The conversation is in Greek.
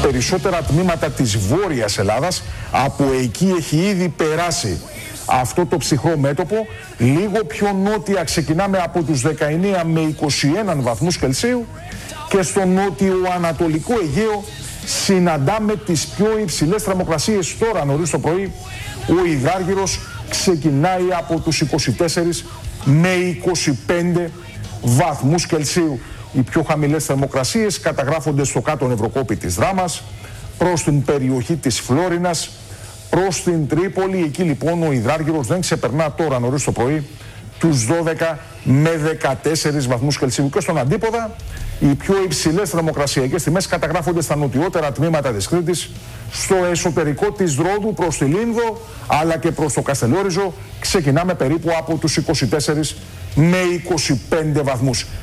περισσότερα τμήματα της Βόρειας Ελλάδας. Από εκεί έχει ήδη περάσει αυτό το ψυχρό μέτωπο. Λίγο πιο νότια ξεκινάμε από τους 19 με 21 βαθμούς Κελσίου και στο νότιο-ανατολικό Αιγαίο συναντάμε τις πιο υψηλές θερμοκρασίες. Τώρα νωρίς το πρωί ο Ιδράργυρος ξεκινάει από τους 24 με 25 βαθμούς Κελσίου. Οι πιο χαμηλές θερμοκρασίες καταγράφονται στο κάτω νευροκόπη της Δράμας, προς την περιοχή της Φλόρινας, προς την Τρίπολη. Εκεί λοιπόν ο Ιδράργυρος δεν ξεπερνά τώρα νωρίς το πρωί τους 12 με 14 βαθμούς Κελσίου. Και στον αντίποδα οι πιο υψηλές θερμοκρασιακές τιμές καταγράφονται στα νοτιότερα τμήματα της Κρήτης, στο εσωτερικό της Ρόδου προς τη Λίνδο αλλά και προς το Καστελόριζο. Ξεκινάμε περίπου από τους 24 με 25 βαθμούς.